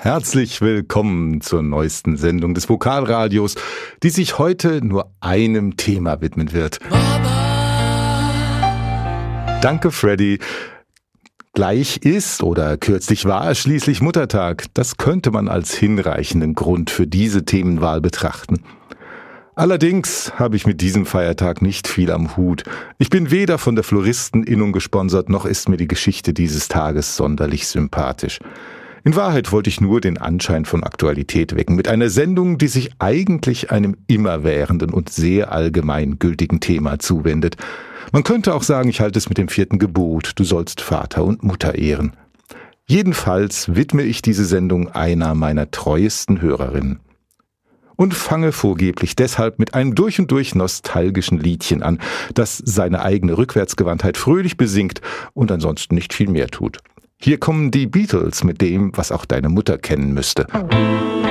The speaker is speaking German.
Herzlich willkommen zur neuesten Sendung des Vokalradios, die sich heute nur einem Thema widmen wird. Danke, Freddy. Gleich ist oder kürzlich war schließlich Muttertag. Das könnte man als hinreichenden Grund für diese Themenwahl betrachten. Allerdings habe ich mit diesem Feiertag nicht viel am Hut. Ich bin weder von der Floristeninnung gesponsert, noch ist mir die Geschichte dieses Tages sonderlich sympathisch. In Wahrheit wollte ich nur den Anschein von Aktualität wecken, mit einer Sendung, die sich eigentlich einem immerwährenden und sehr allgemeingültigen Thema zuwendet. Man könnte auch sagen, ich halte es mit dem 4. Gebot, du sollst Vater und Mutter ehren. Jedenfalls widme ich diese Sendung einer meiner treuesten Hörerinnen. Und fange vorgeblich deshalb mit einem durch und durch nostalgischen Liedchen an, das seine eigene Rückwärtsgewandtheit fröhlich besingt und ansonsten nicht viel mehr tut. Hier kommen die Beatles mit dem, was auch deine Mutter kennen müsste.